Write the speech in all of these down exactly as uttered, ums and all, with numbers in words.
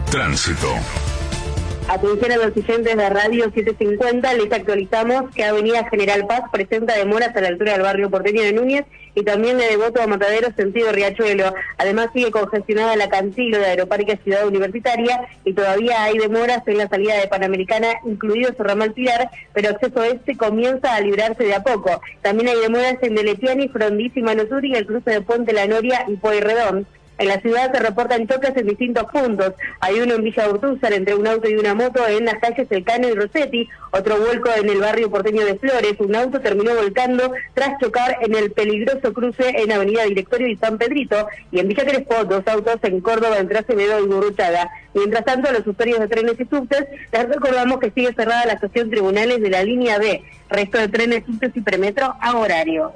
Tránsito. Atención a los oyentes de Radio setecientos cincuenta, les actualizamos que Avenida General Paz presenta demoras a la altura del barrio porteño de Núñez y también de Devoto a Matadero, sentido Riachuelo. Además sigue congestionada la Cantilo de Aeroparque Ciudad Universitaria y todavía hay demoras en la salida de Panamericana, incluido su ramal Pilar, pero acceso este comienza a librarse de a poco. También hay demoras en Deletiani, Frondiz y Mano Sur y el cruce de Puente La Noria y Pueyrredón. En la ciudad se reportan choques en distintos puntos. Hay uno en Villa Urtúzar entre un auto y una moto en las calles Elcano y Rossetti, otro vuelco en el barrio porteño de Flores. Un auto terminó volcando tras chocar en el peligroso cruce en Avenida Directorio y San Pedrito, y en Villa Crespo dos autos en Córdoba entre Acevedo y Gurruchaga. Mientras tanto, a los usuarios de trenes y subtes les recordamos que sigue cerrada la estación Tribunales de la línea B. Resto de trenes, subtes y premetro a horario.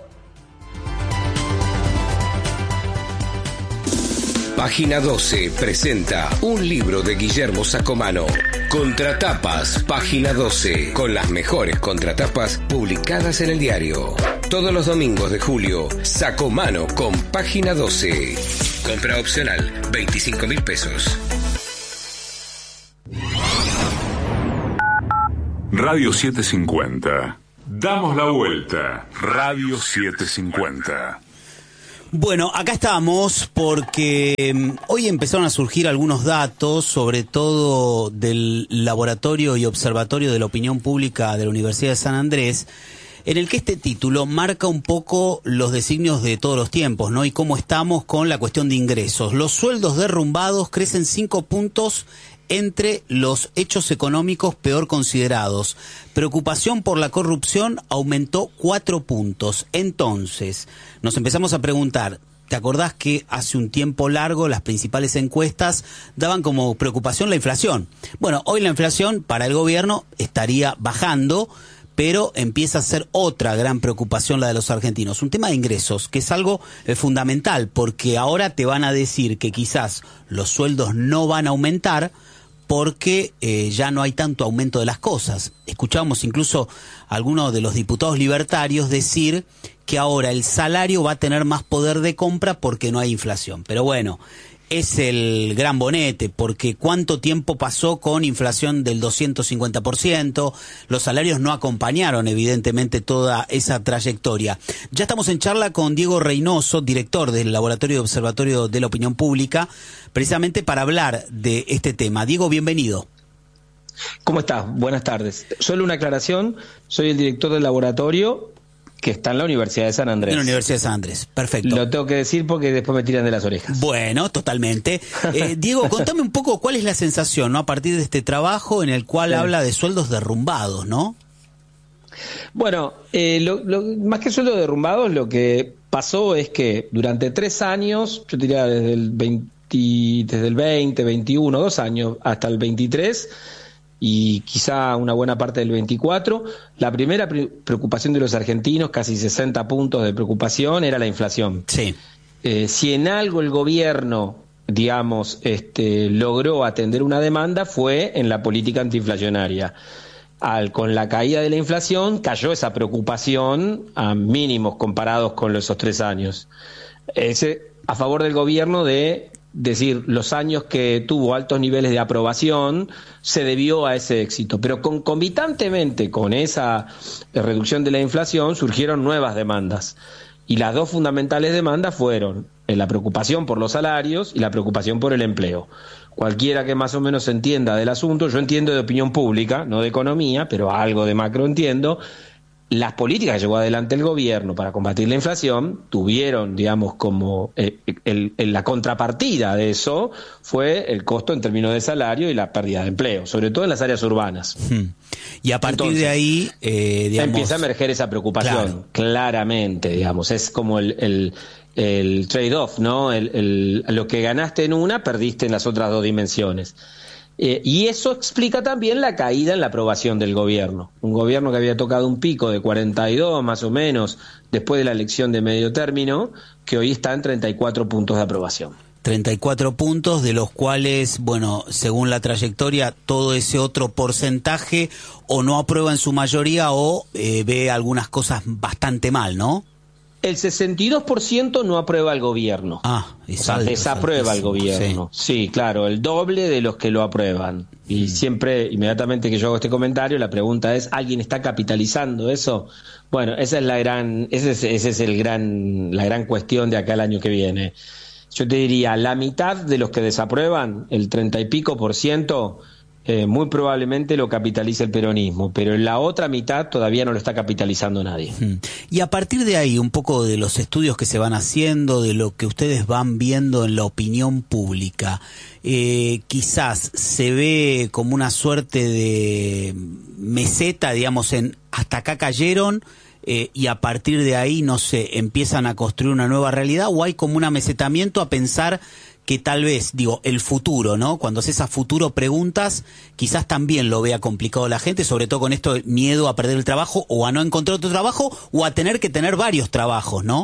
Página doce presenta un libro de Guillermo Sacomano. Contratapas, Página doce, con las mejores contratapas publicadas en el diario. Todos los domingos de julio, Sacomano con Página doce. Compra opcional, veinticinco mil pesos. Radio setecientos cincuenta. Damos la vuelta. Radio setecientos cincuenta. Bueno, acá estamos porque hoy empezaron a surgir algunos datos, sobre todo del Laboratorio y Observatorio de la Opinión Pública de la Universidad de San Andrés, en el que este título marca un poco los designios de todos los tiempos, ¿no? Y cómo estamos con la cuestión de ingresos. Los sueldos derrumbados crecen cinco puntos entre los hechos económicos peor considerados. Preocupación por la corrupción aumentó cuatro puntos. Entonces, nos empezamos a preguntar, ¿te acordás que hace un tiempo largo las principales encuestas daban como preocupación la inflación? Bueno, hoy la inflación para el gobierno estaría bajando, pero empieza a ser otra gran preocupación la de los argentinos, un tema de ingresos, que es algo eh, fundamental, porque ahora te van a decir que quizás los sueldos no van a aumentar, porque eh, ya no hay tanto aumento de las cosas. Escuchamos incluso a algunos de los diputados libertarios decir que ahora el salario va a tener más poder de compra porque no hay inflación. Pero bueno, es el gran bonete, porque cuánto tiempo pasó con inflación del doscientos cincuenta por ciento, los salarios no acompañaron evidentemente toda esa trayectoria. Ya estamos en charla con Diego Reynoso, director del Laboratorio de Observatorio de la Opinión Pública, precisamente para hablar de este tema. Diego, bienvenido. ¿Cómo estás? Buenas tardes. Solo una aclaración, soy el director del laboratorio que está en la Universidad de San Andrés. En la Universidad de San Andrés, perfecto. Lo tengo que decir porque después me tiran de las orejas. Bueno, totalmente. Eh, Diego, contame un poco cuál es la sensación, ¿no? A partir de este trabajo en el cual sí. habla de sueldos derrumbados, ¿no? Bueno, eh, lo, lo, más que sueldos derrumbados, lo que pasó es que durante tres años, yo diría desde el veinte, desde el veinte, veintiuno, dos años hasta el veintitrés, y quizá una buena parte del veinticuatro, la primera pre- preocupación de los argentinos, casi sesenta puntos de preocupación, era la inflación. Sí. Eh, si en algo el gobierno, digamos, este, logró atender una demanda, fue en la política antiinflacionaria. Al, con la caída de la inflación, cayó esa preocupación a mínimos comparados con esos tres años. Ese, a favor del gobierno de decir, los años que tuvo altos niveles de aprobación se debió a ese éxito, pero concomitantemente con esa reducción de la inflación surgieron nuevas demandas, y las dos fundamentales demandas fueron la preocupación por los salarios y la preocupación por el empleo. Cualquiera que más o menos entienda del asunto, yo entiendo de opinión pública, no de economía, pero algo de macro entiendo. Las políticas que llevó adelante el gobierno para combatir la inflación tuvieron, digamos, como eh, el, el, la contrapartida de eso fue el costo en términos de salario y la pérdida de empleo, sobre todo en las áreas urbanas. Hmm. Y a partir Entonces, de ahí, eh, digamos, empieza a emerger esa preocupación, claro. Claramente, digamos, es como el, el, el trade-off, ¿no? El, el, lo que ganaste en una, perdiste en las otras dos dimensiones. Eh, y eso explica también la caída en la aprobación del gobierno. Un gobierno que había tocado un pico de cuarenta y dos más o menos después de la elección de medio término, que hoy está en treinta y cuatro puntos de aprobación. treinta y cuatro puntos, de los cuales, bueno, según la trayectoria, todo ese otro porcentaje o no aprueba en su mayoría o eh, ve algunas cosas bastante mal, ¿no? El sesenta y dos por ciento no aprueba al gobierno. Ah, o sea, desaprueba al gobierno. Sí. sí, claro, el doble de los que lo aprueban. Y mm. siempre, inmediatamente que yo hago este comentario, la pregunta es, ¿alguien está capitalizando eso? Bueno, esa es la gran, ese es, ese es el gran, la gran cuestión de acá el año que viene. Yo te diría, la mitad de los que desaprueban, el treinta y pico por ciento, Eh, muy probablemente lo capitaliza el peronismo, pero en la otra mitad todavía no lo está capitalizando nadie. Y a partir de ahí, un poco de los estudios que se van haciendo, de lo que ustedes van viendo en la opinión pública, eh, quizás se ve como una suerte de meseta, digamos, en hasta acá cayeron, eh, y a partir de ahí, no sé, empiezan a construir una nueva realidad, o hay como un amesetamiento a pensar que tal vez, digo, el futuro, ¿no? Cuando haces a futuro preguntas, quizás también lo vea complicado la gente, sobre todo con esto de miedo a perder el trabajo o a no encontrar otro trabajo o a tener que tener varios trabajos, ¿no?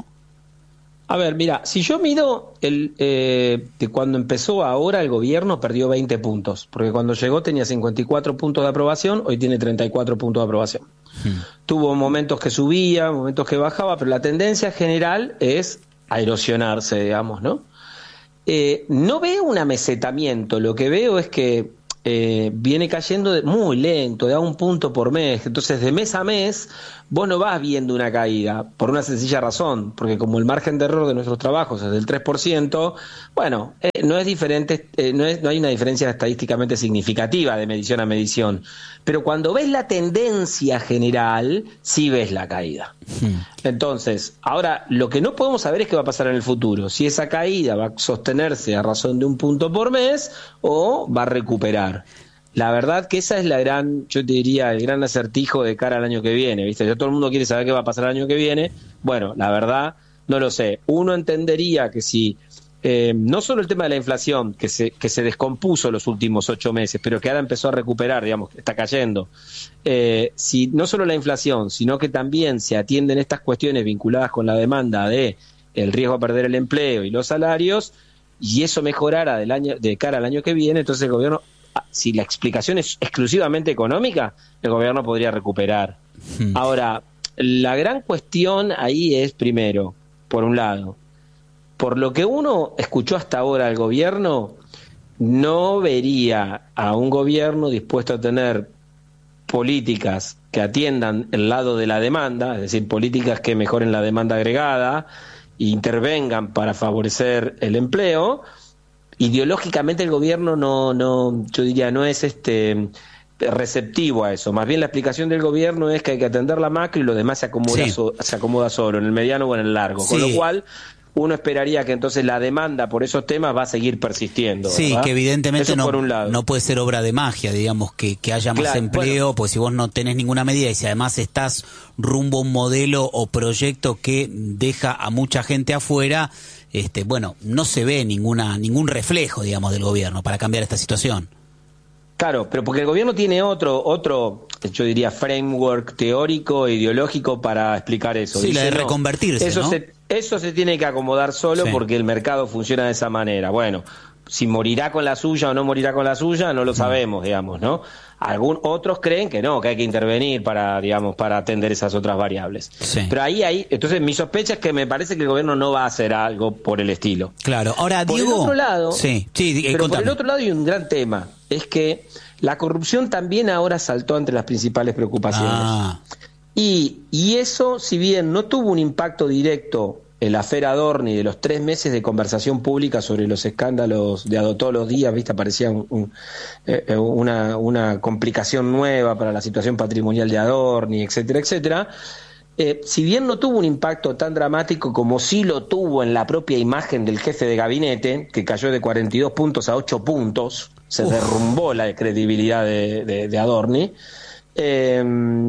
A ver, mira, si yo mido el eh, de cuando empezó a ahora el gobierno perdió veinte puntos, porque cuando llegó tenía cincuenta y cuatro puntos de aprobación, hoy tiene treinta y cuatro puntos de aprobación. Hmm. Tuvo momentos que subía, momentos que bajaba, pero la tendencia general es a erosionarse, digamos, ¿no? Eh, no veo un amesetamiento, lo que veo es que eh, viene cayendo de, muy lento, de a un punto por mes, entonces de mes a mes vos no vas viendo una caída, por una sencilla razón, porque como el margen de error de nuestros trabajos es del tres por ciento, bueno, eh, no es diferente, eh, no, es, no hay una diferencia estadísticamente significativa de medición a medición, pero cuando ves la tendencia general, sí ves la caída. Hmm. Entonces, ahora, lo que no podemos saber es qué va a pasar en el futuro, si esa caída va a sostenerse a razón de un punto por mes o va a recuperar. La verdad que esa es la gran, yo te diría, el gran acertijo de cara al año que viene, ¿viste? Ya todo el mundo quiere saber qué va a pasar el año que viene. Bueno, la verdad, no lo sé. Uno entendería que si, eh, no solo el tema de la inflación, que se, que se descompuso los últimos ocho meses, pero que ahora empezó a recuperar, digamos, que está cayendo. Eh, si no solo la inflación, sino que también se atienden estas cuestiones vinculadas con la demanda de el riesgo a perder el empleo y los salarios, y eso mejorara del año, de cara al año que viene, entonces el gobierno, si la explicación es exclusivamente económica, el gobierno podría recuperar. Hmm. Ahora, la gran cuestión ahí es, primero, por un lado, por lo que uno escuchó hasta ahora al gobierno, no vería a un gobierno dispuesto a tener políticas que atiendan el lado de la demanda, es decir, políticas que mejoren la demanda agregada e intervengan para favorecer el empleo. Ideológicamente el gobierno no, no, yo diría, no es este receptivo a eso. Más bien la explicación del gobierno es que hay que atender la macro y lo demás se acomoda, sí. so, se acomoda solo, en el mediano o en el largo. Sí. Con lo cual, uno esperaría que entonces la demanda por esos temas va a seguir persistiendo. Sí, ¿verdad? Que evidentemente no, por un lado. no puede ser obra de magia, digamos, que, que haya más claro, empleo, bueno, pues si vos no tenés ninguna medida y si además estás rumbo a un modelo o proyecto que deja a mucha gente afuera, este, bueno, no se ve ninguna ningún reflejo, digamos, del gobierno para cambiar esta situación. Claro, pero porque el gobierno tiene otro, otro, yo diría, framework teórico e ideológico para explicar eso. Sí, Dice, la de no, reconvertirse, eso ¿no? Se, eso se tiene que acomodar solo sí. porque el mercado funciona de esa manera. Bueno, si morirá con la suya o no morirá con la suya, no lo sabemos, digamos, ¿no? Algún, otros creen que no, que hay que intervenir para, digamos, para atender esas otras variables. Sí. Pero ahí, ahí, entonces mi sospecha es que me parece que el gobierno no va a hacer algo por el estilo. Claro, ahora por Diego... el otro lado, sí, sí, pero contame. por el otro lado hay un gran tema, es que la corrupción también ahora saltó entre las principales preocupaciones. Ah. Y, y eso, si bien no tuvo un impacto directo el affair Adorni de los tres meses de conversación pública sobre los escándalos de todos los días, viste, aparecía un, un, eh, una, una complicación nueva para la situación patrimonial de Adorni, etcétera, etcétera. Eh, si bien no tuvo un impacto tan dramático como sí lo tuvo en la propia imagen del jefe de gabinete, que cayó de cuarenta y dos puntos a ocho puntos, se Uf. derrumbó la credibilidad de, de, de Adorni, eh,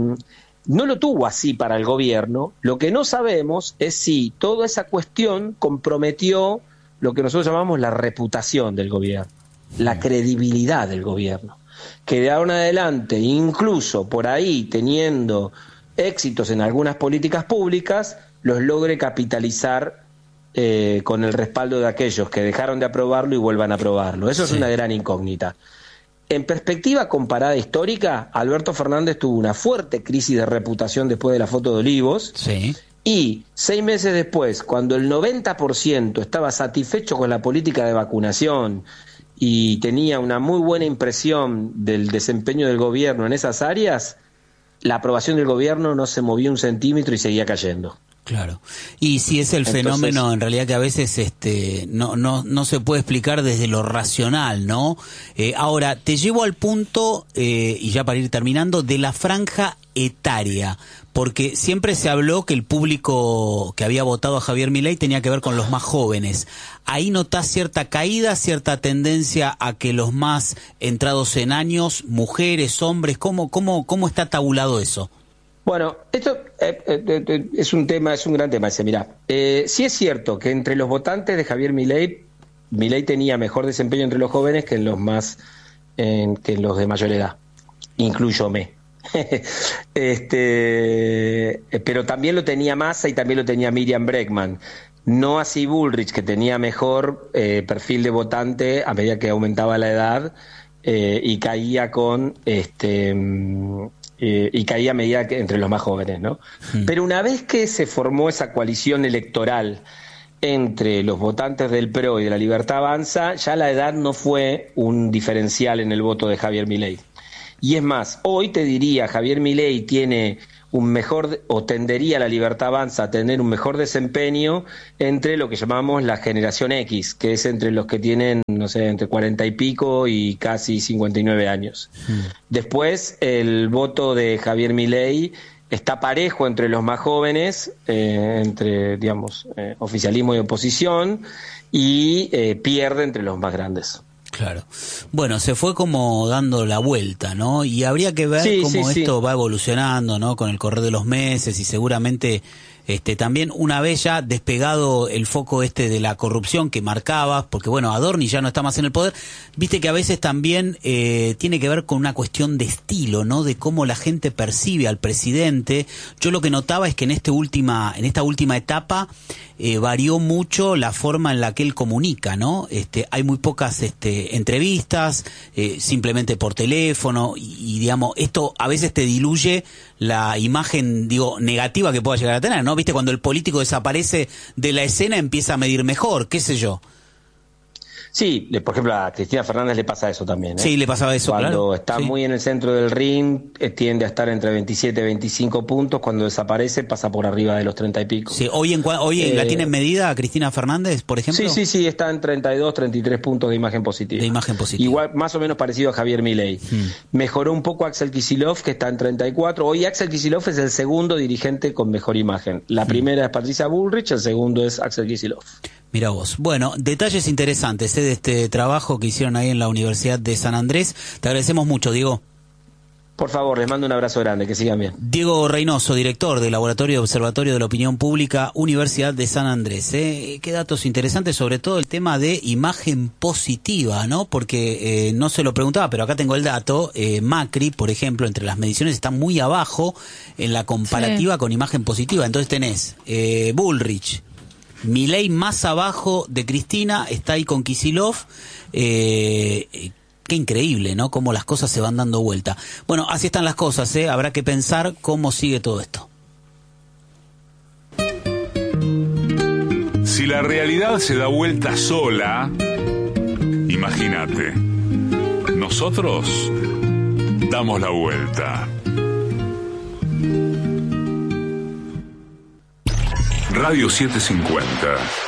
no lo tuvo así para el gobierno. Lo que no sabemos es si toda esa cuestión comprometió lo que nosotros llamamos la reputación del gobierno, la credibilidad del gobierno, que de ahora en adelante, incluso por ahí teniendo éxitos en algunas políticas públicas, los logre capitalizar eh, con el respaldo de aquellos que dejaron de aprobarlo y vuelvan a aprobarlo. Eso sí. es una gran incógnita. En perspectiva comparada histórica, Alberto Fernández tuvo una fuerte crisis de reputación después de la foto de Olivos, sí. Y seis meses después, cuando el noventa por ciento estaba satisfecho con la política de vacunación y tenía una muy buena impresión del desempeño del gobierno en esas áreas, la aprobación del gobierno no se movió un centímetro y seguía cayendo. Claro. Y si es el Entonces, fenómeno en realidad que a veces este no no no se puede explicar desde lo racional, ¿no? Eh, ahora, te llevo al punto, eh, y ya para ir terminando, de la franja etaria, porque siempre se habló que el público que había votado a Javier Milei tenía que ver con los más jóvenes. ¿Ahí notás cierta caída, cierta tendencia a que los más entrados en años, mujeres, hombres, cómo cómo cómo está tabulado eso? Bueno, esto eh, eh, es un tema, es un gran tema ese. Mirá, eh, sí es cierto que entre los votantes de Javier Milei, Milei tenía mejor desempeño entre los jóvenes que en los más, eh, que en los de mayor edad, incluyóme. este, pero también lo tenía Massa y también lo tenía Miriam Bregman. No así Bullrich, que tenía mejor eh, perfil de votante a medida que aumentaba la edad eh, y caía con este. Eh, y caía a medida que entre los más jóvenes, ¿no? Mm. Pero una vez que se formó esa coalición electoral entre los votantes del P R O y de la Libertad Avanza, ya la edad no fue un diferencial en el voto de Javier Milei. Y es más, hoy te diría, Javier Milei tiene un mejor, o tendería la Libertad Avanza a tener un mejor desempeño entre lo que llamamos la generación X, que es entre los que tienen, no sé, entre cuarenta y pico y casi cincuenta y nueve años. Mm. Después, el voto de Javier Milei está parejo entre los más jóvenes, eh, entre, digamos, eh, oficialismo y oposición, y eh, pierde entre los más grandes. Claro. Bueno, se fue como dando la vuelta, ¿no? Y habría que ver sí, cómo sí, esto sí. va evolucionando, ¿no? Con el correr de los meses y seguramente este también una vez ya despegado el foco este de la corrupción que marcabas, porque bueno, Adorni ya no está más en el poder, viste que a veces también eh, tiene que ver con una cuestión de estilo, ¿no? De cómo la gente percibe al presidente. Yo lo que notaba es que en este última, en esta última etapa eh, varió mucho la forma en la que él comunica, ¿no? Este, hay muy pocas este, entrevistas, eh, simplemente por teléfono, y, y digamos, esto a veces te diluye la imagen, digo, negativa que pueda llegar a tener, ¿no? Viste, cuando el político desaparece de la escena empieza a medir mejor, qué sé yo. Sí, por ejemplo, a Cristina Fernández le pasa eso también, ¿eh? Sí, le pasaba eso, Cuando claro. está sí. muy en el centro del ring, eh, tiende a estar entre veintisiete y veinticinco puntos. Cuando desaparece, pasa por arriba de los treinta y pico. Sí, ¿hoy, en, hoy eh, la tienen medida a Cristina Fernández, por ejemplo? Sí, sí, sí, está en treinta y dos, treinta y tres puntos de imagen positiva. De imagen positiva. Igual, más o menos parecido a Javier Milei. Hmm. Mejoró un poco Axel Kicillof, que está en treinta y cuatro. Hoy Axel Kicillof es el segundo dirigente con mejor imagen. La hmm. primera es Patricia Bullrich, el segundo es Axel Kicillof. Mira vos. Bueno, detalles interesantes ¿eh? de este trabajo que hicieron ahí en la Universidad de San Andrés. Te agradecemos mucho, Diego. Por favor, les mando un abrazo grande, que sigan bien. Diego Reynoso, director del Laboratorio de Observatorio de la Opinión Pública, Universidad de San Andrés. ¿eh? Qué datos interesantes, sobre todo el tema de imagen positiva, ¿no? Porque eh, no se lo preguntaba, pero acá tengo el dato. Eh, Macri, por ejemplo, entre las mediciones está muy abajo en la comparativa sí. con imagen positiva. Entonces tenés eh, Bullrich, Milei más abajo de Cristina, está ahí con Kicillof. Eh, qué increíble, ¿no? Cómo las cosas se van dando vuelta. Bueno, así están las cosas, ¿eh? Habrá que pensar cómo sigue todo esto. Si la realidad se da vuelta sola, imagínate, nosotros damos la vuelta. Radio setecientos cincuenta.